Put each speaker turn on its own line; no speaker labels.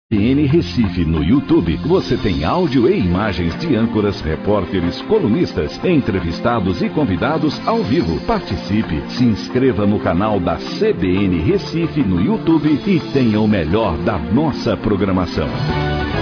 CBN Recife no YouTube, você tem áudio e imagens de âncoras, repórteres, colunistas, entrevistados e convidados ao vivo. Participe, se inscreva no canal da CBN Recife no YouTube e tenha o melhor da nossa programação.